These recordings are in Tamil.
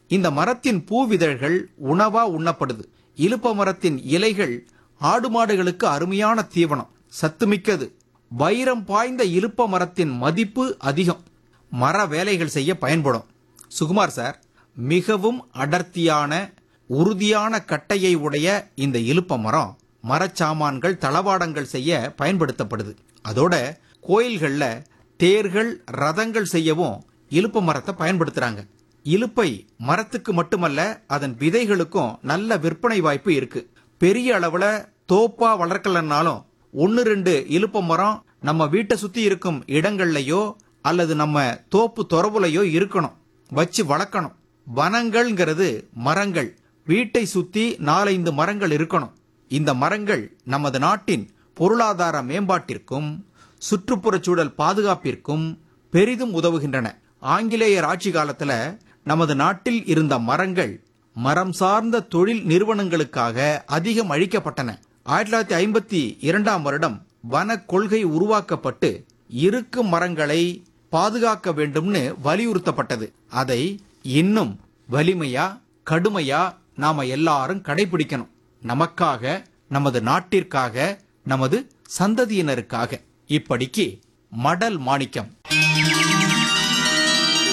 இந்த மரத்தின் பூவிதழ்கள் உணவா உண்ணப்படுது. இலுப்ப மரத்தின் இலைகள் ஆடு மாடுகளுக்கு அருமையான தீவனம், சத்துமிக்கது. வைரம் பாய்ந்த இலுப்ப மரத்தின் மதிப்பு அதிகம். மர வேலைகள் செய்ய பயன்படும். சுகுமார் சார், மிகவும் அடர்த்தியான உறுதியான கட்டையை உடைய இந்த இலுப்ப மரம் மரச்சாமான்கள் தளவாடங்கள் செய்ய பயன்படுத்தப்படுது. அதோட கோயில்கள்ல தேர்கள் ரதங்கள் செய்யவும் இலுப்ப மரத்தை பயன்படுத்துறாங்க. இலுப்பை மரத்துக்கு மட்டுமல்ல, அதன் விதைகளுக்கும் நல்ல விற்பனை வாய்ப்பு இருக்கு. பெரிய அளவுல தோப்பா வளர்க்கலன்னாலும் 1-2 இலுப்ப மரம் நம்ம வீட்டை சுத்தி இருக்கும் இடங்கள்லயோ அல்லது நம்ம தோப்பு துறவுலையோ இருக்கணும், வச்சு வளர்க்கணும். வனங்கள்ங்கிறது மரங்கள். வீட்டை சுத்தி 4-5 மரங்கள் இருக்கணும். இந்த மரங்கள் நமது நாட்டின் பொருளாதார மேம்பாட்டிற்கும் சுற்றுப்புறச் சூழல் பாதுகாப்பிற்கும் பெரிதும் உதவுகின்றன. ஆங்கிலேயர் ஆட்சி காலத்துல நமது நாட்டில் இருந்த மரங்கள் மரம் சார்ந்த தொழில் நிறுவனங்களுக்காக அதிகம் அழிக்கப்பட்டன. 1952ஆம் வருடம் வன கொள்கை உருவாக்கப்பட்டு இருக்கும் மரங்களை பாதுகாக்க வேண்டும்னு வலியுறுத்தப்பட்டது. அதை இன்னும் வலிமையா கடுமையா நாம எல்லாரும் கடைபிடிக்கணும். நமக்காக, நமது நாட்டிற்காக, நமது சந்ததியினருக்காக. இப்படிக்கு மடல் மாணிக்கம்.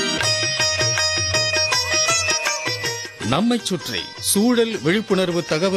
நம்மைச் சுற்றி சூழல் விழிப்புணர்வு தகவல்